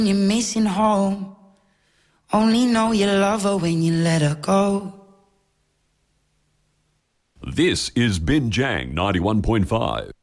You're missing home. Only know you love her when you let her go. This is Binjang 91.5.